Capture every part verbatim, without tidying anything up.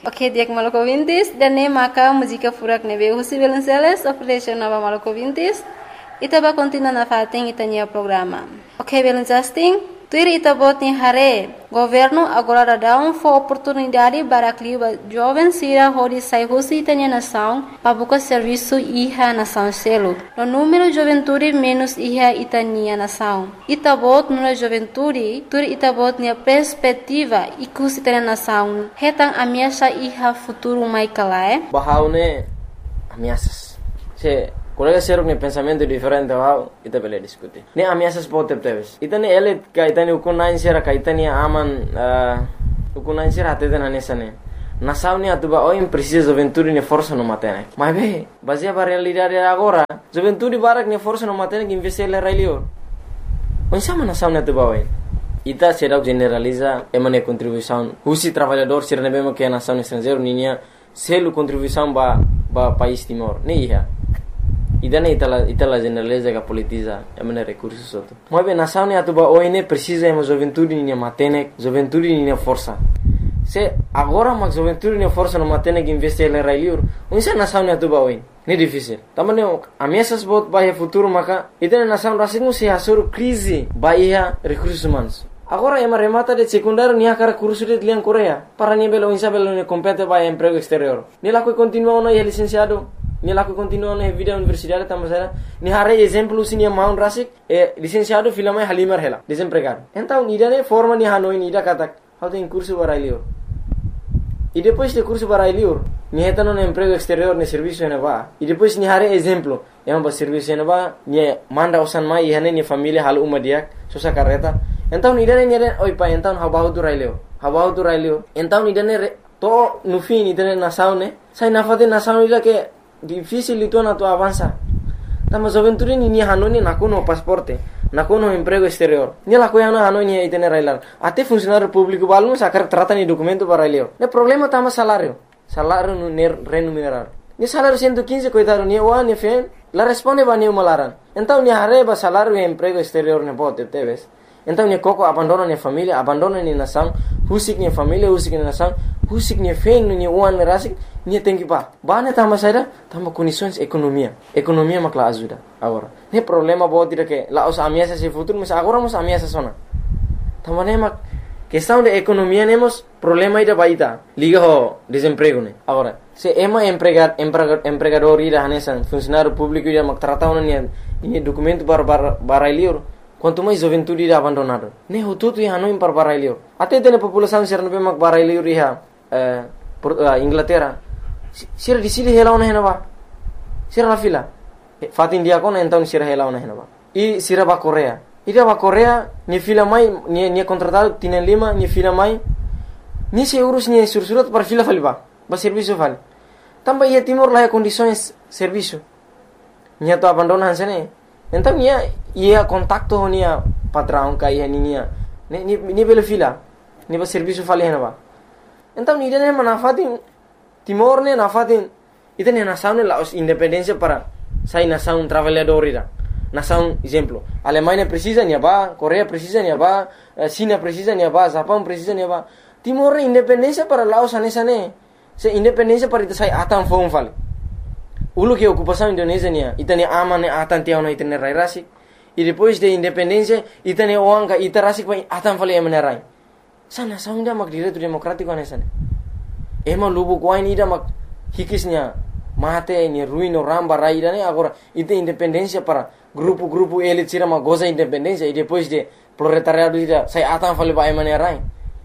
Ok, dia que maluco vintis, dan ne maka música furak nebe husi Belenceles, operation nova maluco vintis, itaba continua na fating itania programa. Ok, Belencasting, tuir itabot ni hare, governo agora dá um for oportunidade para clima jovem sira hodi sai husi itania nação, pabuka serviço iha nação selo. No número juventude menos iha itania nação. Itabot no juventude, tuir itabot ni perspectiva ikus itania nação. Hetang ameaça iha futuro mai kalae. Bahaune ameaças. Se colega seruk ne pensamento diferente wow, ita bele diskuti. Ne ameaças pode teves. Ita ne ele kaitani ukunain sera kaitani aman uh, ukunain sera atete na nesane. Nação ne atuba oi precisa juventude ne força no matene. Mas be, baseia para realidade agora. Juventude barak ne força no matene que investir le railio. Onsama nação ne atuba oi. Ita será generaliza emane contribuição. Husi trabalhador sira ne bema que nação estrangeiro ninia selu contribuição ba ba país Timor. Ne ia. Idana itala itala generaliza que politiza emane recursos outro. Mas bem nação ne atuba oi ne precisa ema juventude ninia matene, juventude ninia força. Se agora mas juventude ne força no matene que investir le railio. Unsa nação ne atuba oi. Ne difícil. Tamane ameaças bot bahia futuro maka idana nação racismo se asur crise bahia recursos humanos. Agora ema remata de secundário nia cara curso de lian Coreia. Para ni belo insa belo ne compete bahia emprego exterior. Ni la que continua no é licenciado. Ni la que continua na vida universidade tamasera. Ni hare exemplo sinia maun rasik e licenciado filama halimar hela desempregado. Então idane forma ni hanoi ni ida katak. How tem curso barailio. E depois de curso barailio, ni hetano no emprego exterior ne serviço ne va. E depois ni hare exemplo, ema ba serviço ne va, ni manda osan mai hane ni família halu uma dia, sosa carreta. Então ni dane ni dane oi pa então habahu tu railio. Habahu tu railio. Então ni dane to no fim ni dane nação ne. Sai na fate nação ida que difícil itu na tu avança. Tama juventude ni ni hanoni na kono pasporte. Na kono emprego exterior. Ni la coia na hanoi ni itene railar. Até funcionário público balmo sacar trata ni documento para railio. Ne problema tama salário. Salário no remunerado. Ni salário cento e quinze coitado ni wa ni fen. La responde ba ni malaran. Então ni arreba salário e emprego exterior ne bote teves. Então ni coco abandona ni família, abandona ni nação, husik ni família, husik ni nação, husik ni fen ni wan rasik ni tem que pa. Ba ne tama saida, tama condições economia. Economia makla ajuda agora. Ne problema bo tira que la os ameaças se futuro, mas agora mos ameaças sona. Tama ne mak questão de economia nemos problema ida baita. Liga ho desemprego ne. Agora, se ema empregar empregador ida hanesan funcionário público ida mak trata ni ni documento para para lior. Quanto mais juventude ida abandonado. Ne ho tutu ia no impar para lior. Até tene população ser no be mak para lior ia eh Inglaterra. Sira di sili hela ona henaba. Sira la fila. Fat India kon então sira hela ona henaba. E sira ba Coreia. Ida ba Coreia ni fila mai ni ni contratado tienen lima ni fila mai. Ni se urus ni sursurat para fila faliba. Ba serviço fal. Tamba ia Timor la condições serviço. Nia to abandonan sene. Então ia ia contacto nia patrão ka ia nia. Ni ni ni bela fila. Ni ba serviço fali henaba. Então ni dene manafatin Timor ne nafatin itene nação ne la independência para sai nação trabalhador ida. Nação exemplo, Alemanha precisa ni ba, Coreia precisa ni ba, China precisa ni ba, Japão precisa ni ba. Timor independência para Laos anesa ne. Se independência para ita sai atan fon fali. Ulu que ocupação Indonésia nia, itane aman ne atan tiao na itane rai rasik. E depois de independência itane oanga ita rasik pa atan fali emenerai. Sa nação ida mak direito democrático anesa ne. Ema lubu kuain ida mak hikisnya mate ni ruino ramba raida ne agora ite independência para grupo-grupo elit sira ma goza independência e depois de proletariado ida sai atan fali ba emane rai.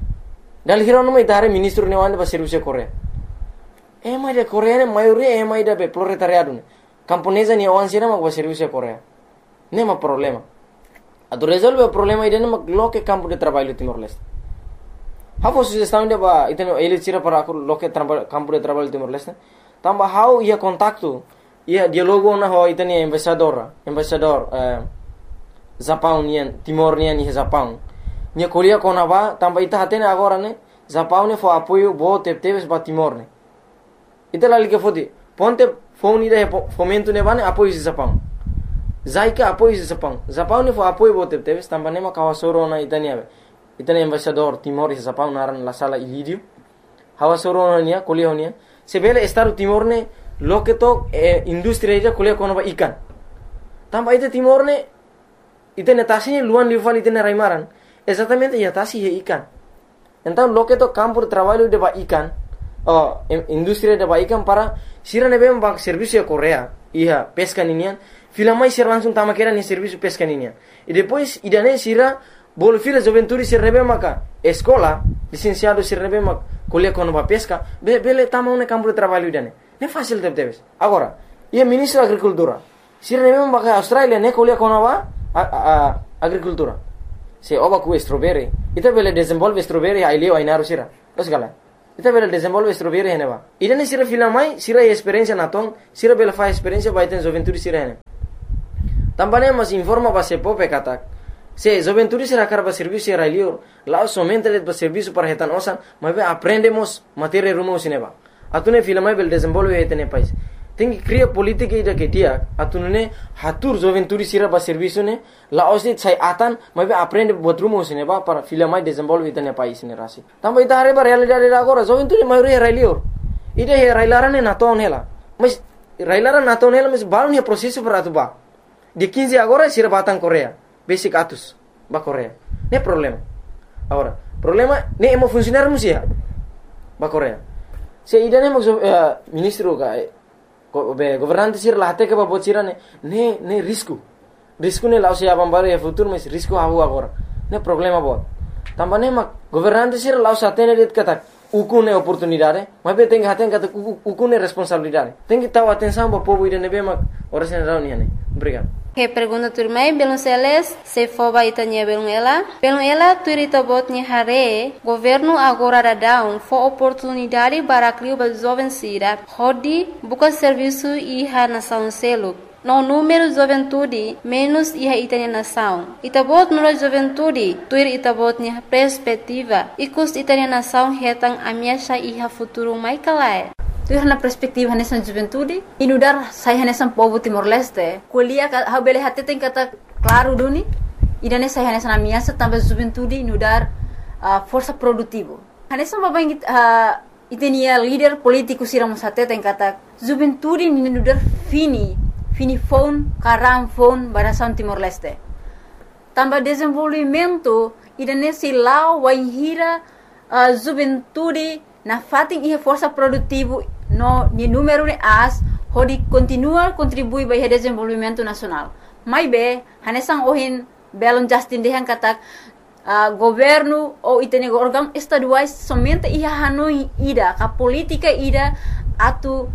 Dal hiro no mai dare ministro ne wande ba serviço Coreia. Ema de Coreia ne maioria ema ida be proletariado ne. Camponesa ni wan sira ma ba serviço Coreia. Ne ma problema. Ado resolve o problema ida ne ma loke campo de trabalho Timor Leste. How sugestão de ba iteno elit sira para loke campo de trabalho Timor Leste. Tamba how ia contacto ia dialogo na ho itani embaixador embaixador eh, Japão nian Timor nian ni Japão nia kolia kona ba tamba ita hatene agora ne Japão ne fo apoio bo teves ba Timor ne ita lali ke fodi ponte phone ida fomento ne bane apoio de Japão zaika apoio de Japão Japão ne fo apoio bo teves tamba ne ma kawasoro na itani ave itani embaixador Timor e Japão naran la sala ilidio hawa soro nia kuliah nia sebele Estado Timor ne loke to eh, industri ida kuliah kono ba ikan tamba ite Timor ne ite netasi luan liuval ite raimaran exatamente ya tasi he ikan então loke to campo de trabalho de ba ikan oh industri de ba ikan para sira nebe ba serviço Korea iya pesca ninian filamai sira langsung tama kera ni serviço pesca ninian e depois idane sira bol fila joventuri sira nebe maka escola licenciado sira nebe mak kuliah kono ba pesca be bele tama un campo de trabalho idane ne fácil de debes agora ia ministro agricultura sira nebe maka Australia ne kuliah kono ba a, a, agricultura se oba ku strawberry ita bele desenvolve strawberry ai leo ai naru sira os gala ita bele desenvolve strawberry heneba idane sira filamai sira experiência naton sira bele fa experiência ba iten joventuri sira hene tambane mas informa ba se pope katak se joventuri sira karba serviço era lior lá somente le ba serviço para hetan osan mas aprendemos matéria rumo sineba atune filamai bele desenvolve hetene pais tem cria politika ida ketia atunune hatur joventuri sira ba serviço ne la osit sai atan mas aprende botrumo sineba para filamai desenvolve hetene pais ne rasi tamba ida hare ba realidade agora joventuri maioria era lior ida he railarane naton hela mas railaran naton hela mas baru ne processo para atuba de quinze agora sira batang Korea basic atus ba Korea ne problema agora problema ne emo funcionar musia ba Korea se ida ne mo uh, ministro ka be governante sir lahte ke ba bocira ne ne ne risco risco ne lausia bambaro e futuro mas risco havu agora ne problema bot tambane ma governante sir lausa tene dit kata uku ne oportunidade mas be tem haten kata uku ne responsabilidade tem que taw atenção ba povo ida ne be ma ora sen rauni ne obrigado. Que pergunta turmai belum seles se foba itanya belum ela belum ela turita botnya hare governo agora da down for oportunidade para criar ba jovem sira hodi buka serviço iha nação selo no número juventude menos iha itanya nação itabot no juventude tuir itabotnya perspectiva ikus itanya nação hetang amiasha iha futuro mai kalai tu na perspektiva nessa juventude inudar sai nessa povo Timor-Leste kuliah ha bele hatte tem kata claro duni idane sai nessa na minha também juventude inudar uh, força produtivo nessa baba uh, itenia líder político siramos hatte tem kata juventude inudar fini fini phone karam phone barasan Timor-Leste também desenvolvimento idane silau waihira uh, juventude na fating ia força produtivo no ni número de as hodi continua contribui para o desenvolvimento nacional mai be hanesang ohin belon justin dehan katak uh, governo ou itene órgão estaduais somente ia hanoi ida ka politika ida atu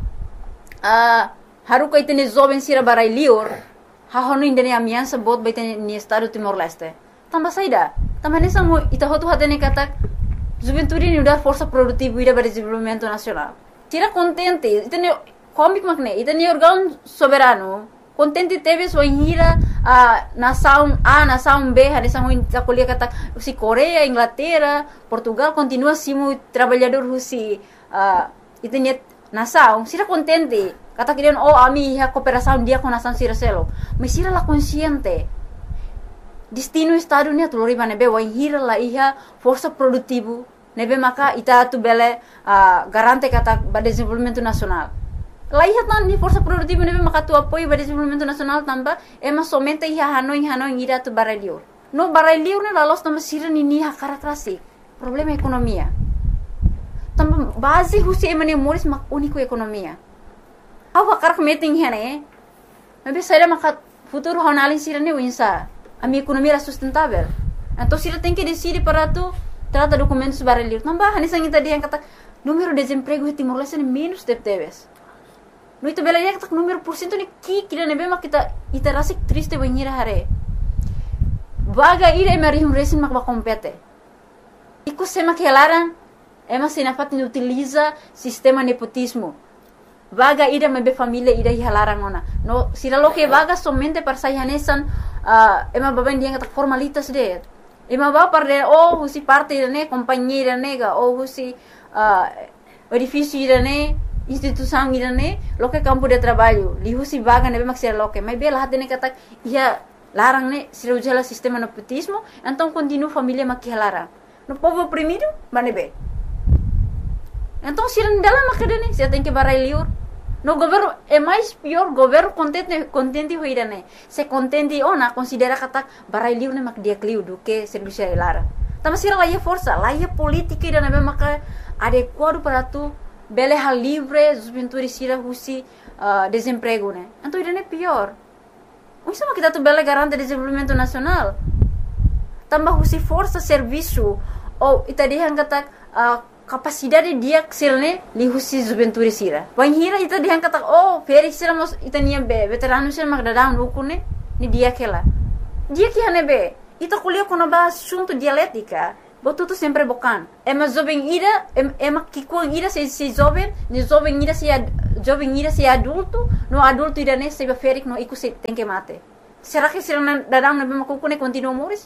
uh, haruka itene jovem sira barai lior ha hanoi indene amiansa bot baitene ni estado Timor-Leste tamba saida tamba hanesang mo ita hotu hatene katak juventude ni udar força produtiva ida para desenvolvimento nacional tira contente itene comic makne itene órgão soberano contente teve sua hira a nação A nação B hanesang ita kuliah kata si Korea Inglaterra Portugal continua simu trabalhador husi uh, itene nação sira contente kata kirian oh ami ha cooperação dia com nação sira selo mas sira la consciente destino estado ni atulori banebe wa hira la iha força produtivo nebe maka ita tu bele uh, garante kata ba desenvolvimento nacional la iha tan ni força produtivo nebe maka tu apoio ba desenvolvimento nacional tamba ema somente iha hanoi hanoi ira tu baralio no baralio ne la los tamba sira ni ni ha karakrasi problema ekonomia tamba base husi emane moris mak unico ekonomia awa karak meeting hene nebe saira maka futuro honali sira ni winsa a minha economia era sustentável. Então, se ele tem que decidir para tu trata documentos baralhos, não vai, nessa gente dia kata número de desemprego em Timor-Leste é menos de teves. No itu bela dia kata número por cento ni ki kira nebe mak kita ita rasik triste banhira hare. Vaga ira mari um resin mak ba compete. Iku sema que laran ema sinafat ni utiliza sistema nepotismo. Vaga ida mebe família ida hilarang ona. No sira lo que vaga somente para sayanesan uh, ema baban dia kata formalitas de. Ema ba par de oh husi parte ne companhia nega oh husi uh, edifício ne instituição ne lo que campo de trabalho. Li husi vaga nebe mak sira lo que mai bela hatene kata ia larang ne sira ujala sistema nepotismo, então continua família mak hilarang. No povo oprimido, manebe. Então, se não dela macadane, você tem que barai liur. No governo é mais pior, governo contente contente hoira né. Se contente ona considera kata barai liur né mak dia kliu do que serviço lara. Tama sira lá força, lá é política ida né maka adequado para tu bele hal livre, juventude sira husi uh, desemprego né. Então ida né pior. O sama kita tu bele garante desenvolvimento nacional. Tambah husi força serviço ou ita dia kata uh, capacidade dia sirne li husi juventude sira. Wan hira ita dia kata oh feri sira mos ita nia be veterano sira mak dadang ukune ni dia kela. Dia que hane be ita kuliah kono ba assunto dialética. Botu tu sempre bokan. Ema jovem ira ema kikuang ira se se jovem, ni jovem ira se jovem ira se adulto, no adulto ira ne se ferik no iku se tem que mate. Será que sira dadang na be makukune continua moris?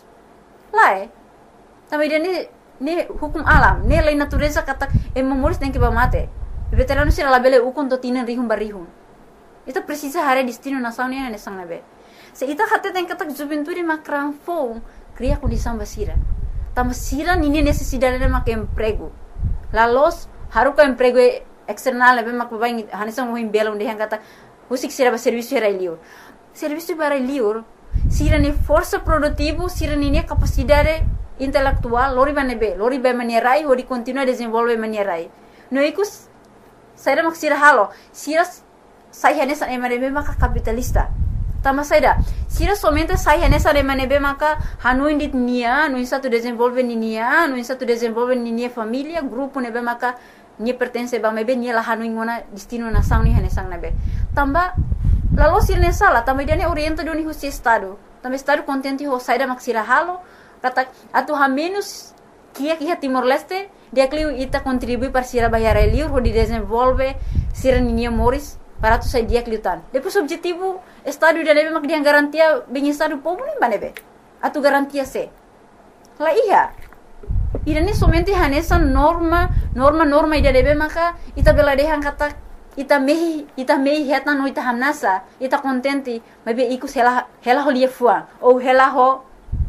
Lá é. Também ira ne ne hukum alam, ne lei natureza kata ema moris tem que ba mate. Veterano sira labele ukun to tinan rihum barihum. Ita precisa hare destino nação ne ne sang nabe. Se ita hate tem kata juventude makran fo cria condição basira. Tama sira nini necessidade de mak emprego. La los haruka emprego external be mak babai hanisang mo himbela onde hang kata husik sira ba serviço era liur. Serviço para liur sira ni força produtivo, sira ni capacidade intelectual, lori banebe, lori ba manierai ori continua desenvolve manierai. No ikus saira mak sira halo, sira sai hanesa emanebe mak capitalista. Tama saida, sira somente sai nessa remanebe maka hanu indit nia, no insa tu desenvolve nia, no insa tu desenvolve nia família, grupo nebe maka nia pertence ba mebe nia la hanu ingona destino nação ni hanesang nebe. Tamba lalu sira nessa la, tamba dia ne orienta do ni husi estado. Tamba estado contente ho saida mak sira halo, kata atu ha menos kia kia Timor Leste, dia kliu ita contribui para sira bayar liur ho di desenvolve sira nia moris. Para tu sai dia kliutan. Depois objetivo estado da nebe mak dia garantia bem estado povo nem banebe. Atu garantia se. La iya. Ida ni somente hanesa norma, norma norma ida nebe maka ita bela dehan kata ita mehi ita mehi heta no ita hanasa, ita contente, mebe ikus hela hela ho lia fuang ou hela ho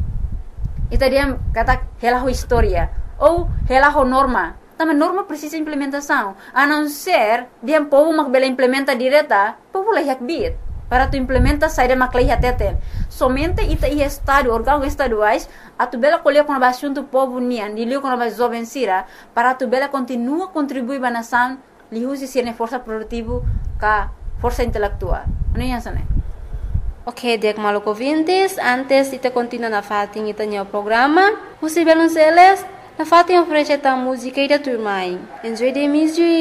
ita dia kata hela ho historia ou hela ho norma. Também norma precisa implementação. A não ser, dia povo mak bela implementa direta, povo lehiak bit. Para tu implementa saída mak lehiak teten. Somente ita ia estado, órgãos estaduais, a tu bela colher com a assunto povo nian, de liu com a jovem sira, para tu bela continua contribuir para a nação, li usi sirne força produtiva ka força intelectual. Não é isso, né? Ok, dek maluco ouvintes, antes ita continua na fatin ita nyo programa, usi belun seles, na fatin oferece ta música e da turma. Enjoy the music.